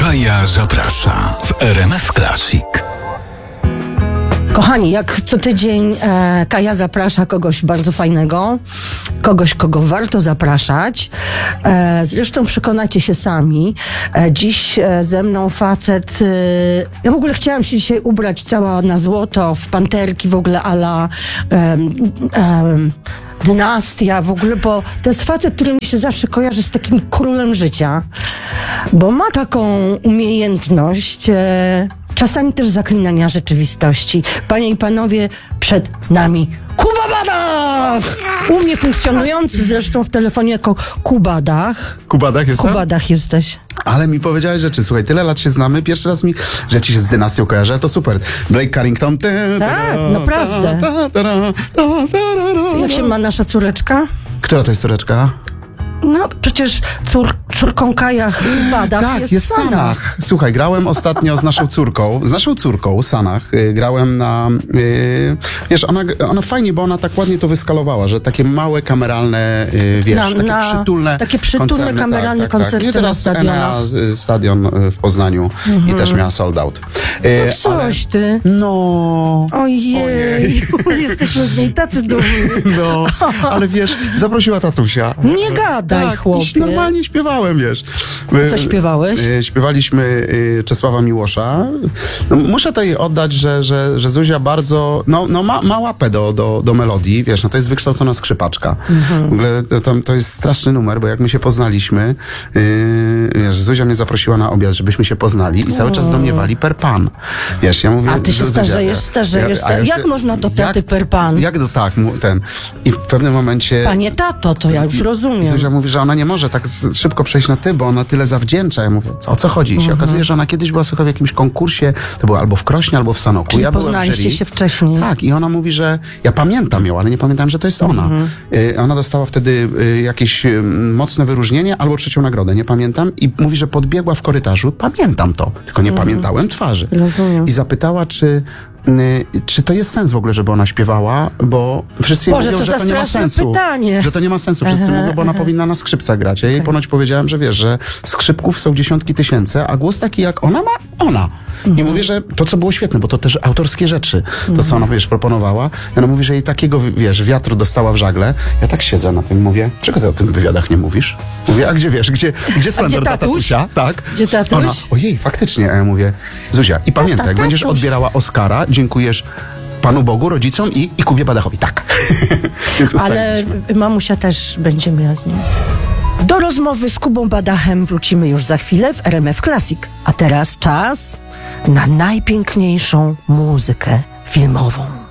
Kaja zaprasza w RMF Classic. Kochani, jak co tydzień Kaja zaprasza kogoś bardzo fajnego, kogoś, kogo warto zapraszać. Zresztą przekonacie się sami. Dziś ze mną facet... ja w ogóle chciałam się dzisiaj ubrać cała na złoto, w panterki w ogóle a la... dynastia w ogóle, bo to jest facet, który mi się zawsze kojarzy z takim królem życia, bo ma taką umiejętność czasami też zaklinania rzeczywistości. Panie i panowie, przed nami Kuba Badach! U mnie funkcjonujący zresztą w telefonie jako Kubadach. Kubadach jestem? Kubadach jesteś. Ale mi powiedziałeś rzeczy, słuchaj, tyle lat się znamy, pierwszy raz że ci się z dynastią kojarzę, to super. Blake Carrington. Tak, naprawdę. Jak się ma nasza córeczka? Która to jest córeczka? No, przecież córką Kaja Badach Tak, jest Sanach. Słuchaj, grałem ostatnio z naszą córką, Sanach, grałem na... wiesz, ona fajnie, bo ona tak ładnie to wyskalowała, że takie małe kameralne, wiesz, takie przytulne koncerny, kameralne koncerty nie, teraz na Enea stadion w Poznaniu i też miała sold out. No coś ty. No. Ojej. Jesteśmy z niej tacy dumni. No, ale wiesz, zaprosiła tatusia. Nie gadaj, chłopie. Normalnie śpiewałem, wiesz. Co śpiewałeś? Śpiewaliśmy Czesława Miłosza. No, muszę to jej oddać, że Zuzia bardzo, ma łapę do melodii, wiesz, no to jest wykształcona skrzypaczka. W ogóle to jest straszny numer, bo jak my się poznaliśmy, wiesz, Zuzia mnie zaprosiła na obiad, żebyśmy się poznali i cały czas do mnie wali per pan. Wiesz, ja mówię... A ty się starzejesz. Jak można do taty per pan? I w pewnym momencie... Panie tato, to ja już rozumiem. Zuzia mówi, że ona nie może tak szybko przejść na ty, bo ona tyle zawdzięcza. Ja mówię, o co chodzi? I się okazuje, że ona kiedyś była, słuchaj, w jakimś konkursie, to było albo w Krośnie, albo w Sanoku. Czyli poznaliście się wcześniej. Tak, i ona mówi, że ja pamiętam ją, ale nie pamiętam, że to jest ona. Ona dostała wtedy jakieś mocne wyróżnienie albo trzecią nagrodę, nie pamiętam. I mówi, że podbiegła w korytarzu, pamiętam to, tylko nie pamiętałem twarzy. Rozumiem. I zapytała, czy to jest sens w ogóle, żeby ona śpiewała, bo wszyscy mówią, że to nie ma sensu. Pytanie. Że to nie ma sensu. Wszyscy mówią, bo ona powinna na skrzypcach grać. Ja jej ponoć powiedziałem, że wiesz, że skrzypków są dziesiątki tysięcy, a głos taki jak ona ma, ona. I mówię, że to, co było świetne, bo to też autorskie rzeczy, to, co ona, wiesz, proponowała. Ona mówi, że jej takiego, wiesz, wiatru dostała w żagle. Ja tak siedzę na tym, mówię, czego ty o tym w wywiadach nie mówisz? Mówię, a gdzie wiesz, gdzie splendor tatusia? Tak. Gdzie tatuś? Ona, ojej, faktycznie. A ja mówię, Zuzia, i pamiętaj, jak będziesz odbierała Oscara, dziękujesz Panu Bogu, rodzicom i Kubie Badachowi. Tak. Więc ale mamusia też będzie miała z nim. Do rozmowy z Kubą Badachem wrócimy już za chwilę w RMF Classic. A teraz czas na najpiękniejszą muzykę filmową.